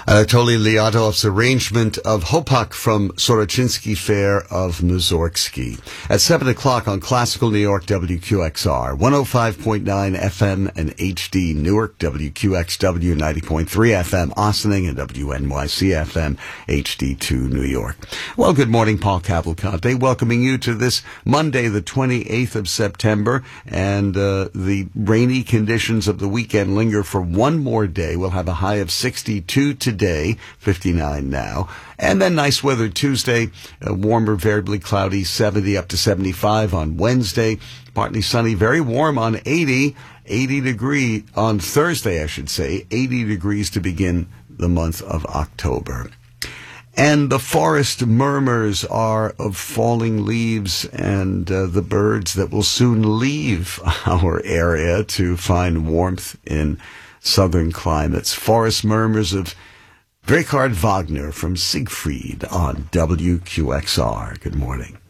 Anatoly Lyadov's arrangement of Hopak from Sorochinsky Fair of Mussorgsky. At 7 o'clock on Classical New York, WQXR, 105.9 FM and HD Newark, WQXW 90.3 FM Ossining, and WNYC FM HD2 New York. Well, good morning, Paul Cavalcante, welcoming you to this Monday, the 28th of September, and the rainy conditions of the weekend linger for one more day. We'll have a high of 62 today, 59 now. And then nice weather Tuesday, warmer, variably cloudy, 70 up to 75 on Wednesday. Partly sunny, very warm on 80 degree on Thursday, I should say. 80 degrees to begin the month of October. And the forest murmurs are of falling leaves and the birds that will soon leave our area to find warmth in southern climates. Forest murmurs of Richard Wagner from Siegfried on WQXR. Good morning.